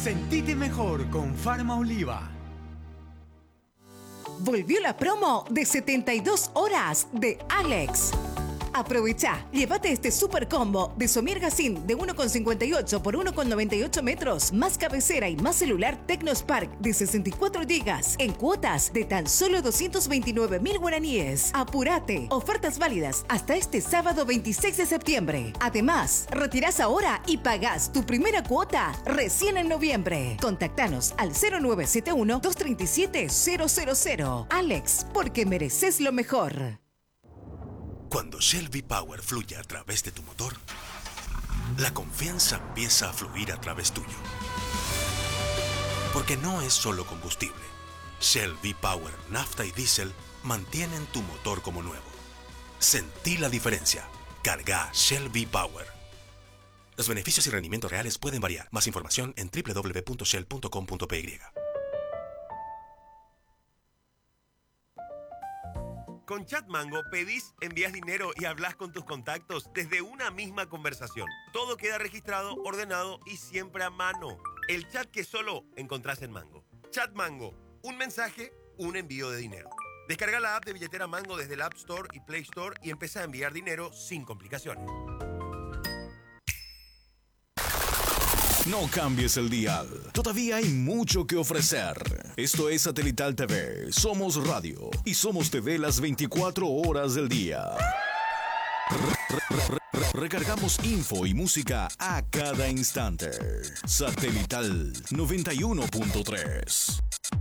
Sentite mejor con Farma Oliva. Volvió la promo de 72 horas de Alex. Aprovecha, llévate este super combo de Somier Gacin de 1,58 por 1,98 metros, más cabecera y más celular Tecnospark de 64 GB en cuotas de tan solo 229.000 guaraníes. Apúrate, ofertas válidas hasta este sábado 26 de septiembre. Además, retirás ahora y pagás tu primera cuota recién en noviembre. Contactanos al 0971-237-000. Alex, porque mereces lo mejor. Cuando Shell V-Power fluye a través de tu motor, la confianza empieza a fluir a través tuyo. Porque no es solo combustible. Shell V-Power, nafta y diésel mantienen tu motor como nuevo. Sentí la diferencia. Carga Shell V-Power. Los beneficios y rendimientos reales pueden variar. Más información en www.shell.com.py. Con Chatmango pedís, envías dinero y hablas con tus contactos desde una misma conversación. Todo queda registrado, ordenado y siempre a mano. El chat que solo encontrás en Mango. Chatmango, un mensaje, un envío de dinero. Descarga la app de billetera Mango desde el App Store y Play Store y empieza a enviar dinero sin complicaciones. No cambies el dial. Todavía hay mucho que ofrecer. Esto es Satelital TV. Somos radio y somos TV las 24 horas del día. Recargamos info y música a cada instante. Satelital 91.3.